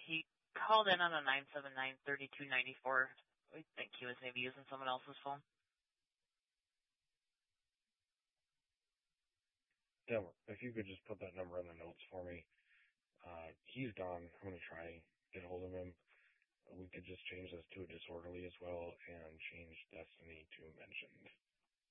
He called in on a 979-3294. I think he was maybe using someone else's phone. Yeah, if you could just put that number in the notes for me. He's gone. I'm going to try get hold of him. We could just change this to a disorderly as well and change Destiny to mentioned.